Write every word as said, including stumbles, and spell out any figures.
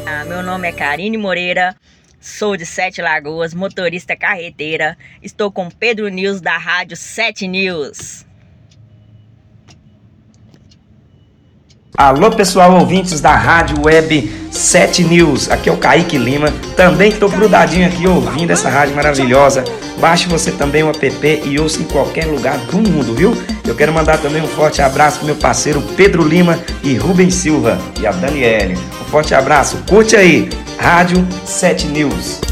Ah, meu nome é Karine Moreira, sou de Sete Lagoas, motorista carreteira. Estou com Pedro News da Rádio Sete News. Alô pessoal, ouvintes da Rádio Web Sete News, aqui é o Kaique Lima, também estou grudadinho aqui ouvindo essa rádio maravilhosa. Baixe você também o app e ouça em qualquer lugar do mundo, viu? Eu quero mandar também um forte abraço pro meu parceiro Pedro Lima e Rubens Silva e a Daniele. Um forte abraço, curte aí, Rádio Sete News.